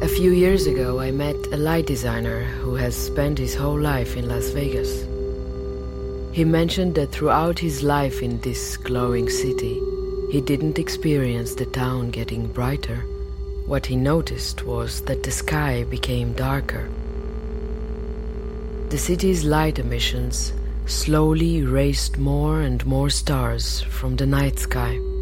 A few years ago, I met a light designer who has spent his whole life in Las Vegas. He mentioned that throughout his life in this glowing city, he didn't experience the town getting brighter. What he noticed was that the sky became darker. The city's light emissions slowly erased more and more stars from the night sky.